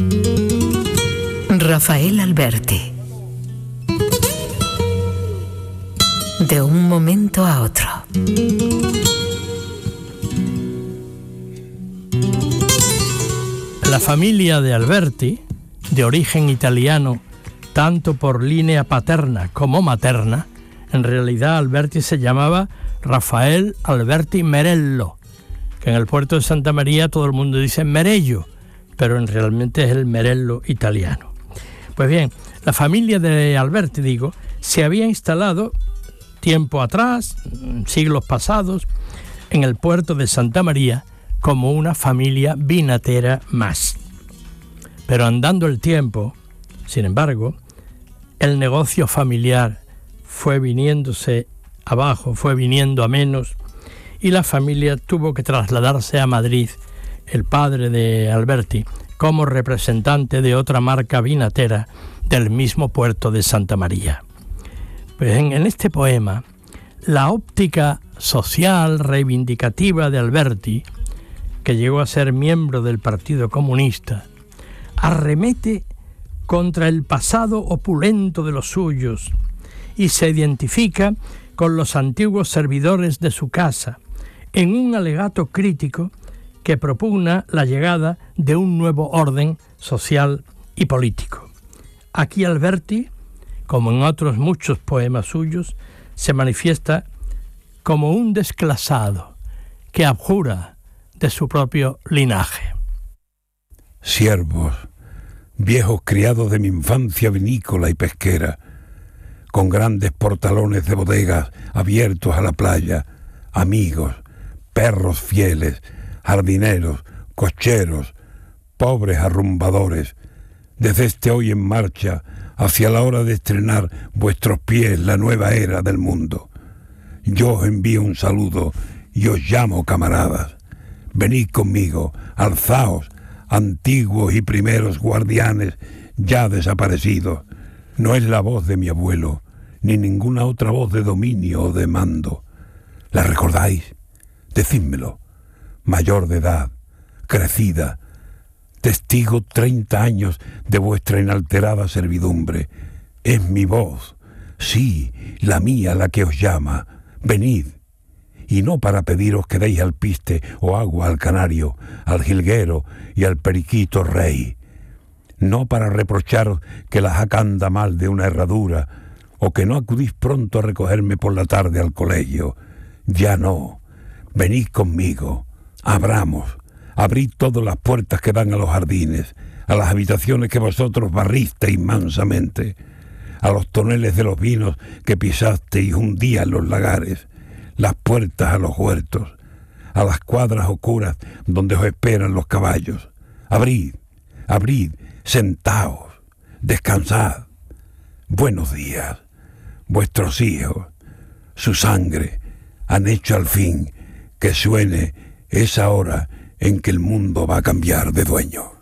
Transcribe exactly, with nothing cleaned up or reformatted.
Rafael Alberti. De un momento a otro. La familia de Alberti, de origen italiano, tanto por línea paterna como materna, en realidad Alberti se llamaba Rafael Alberti Merello, que en el puerto de Santa María todo el mundo dice Merello, pero en realmente es el Merello italiano. Pues bien, la familia de Alberti, digo, se había instalado tiempo atrás, siglos pasados, en el puerto de Santa María como una familia vinatera más. Pero andando el tiempo, sin embargo, el negocio familiar fue viniéndose abajo, fue viniendo a menos, y la familia tuvo que trasladarse a Madrid, el padre de Alberti, como representante de otra marca vinatera del mismo puerto de Santa María. Pues en, en este poema, la óptica social reivindicativa de Alberti, que llegó a ser miembro del Partido Comunista, arremete contra el pasado opulento de los suyos y se identifica con los antiguos servidores de su casa en un alegato crítico que propugna la llegada de un nuevo orden social y político. Aquí Alberti, como en otros muchos poemas suyos, se manifiesta como un desclasado que abjura de su propio linaje. Siervos, viejos criados de mi infancia vinícola y pesquera, con grandes portalones de bodegas abiertos a la playa, amigos, perros fieles, jardineros, cocheros, pobres arrumbadores, desde este hoy en marcha hacia la hora de estrenar vuestros pies la nueva era del mundo. Yo os envío un saludo y os llamo camaradas. Venid conmigo, alzaos, antiguos y primeros guardianes ya desaparecidos. No es la voz de mi abuelo, ni ninguna otra voz de dominio o de mando. ¿La recordáis? Decídmelo. Mayor de edad, crecida, testigo treinta años de vuestra inalterada servidumbre. Es mi voz, sí, la mía la que os llama. Venid. Y no para pediros que deis alpiste o agua al canario, al jilguero y al periquito rey. No para reprocharos que la jaca anda mal de una herradura, o que no acudís pronto a recogerme por la tarde al colegio. Ya no. Venid conmigo. Abramos. Abrid todas las puertas que dan a los jardines, a las habitaciones que vosotros barristeis mansamente, a los toneles de los vinos que pisasteis un día en los lagares, las puertas a los huertos, a las cuadras oscuras donde os esperan los caballos. Abrid, abrid, sentaos, descansad. Buenos días. Vuestros hijos, su sangre, han hecho al fin que suene esa hora en que el mundo va a cambiar de dueño.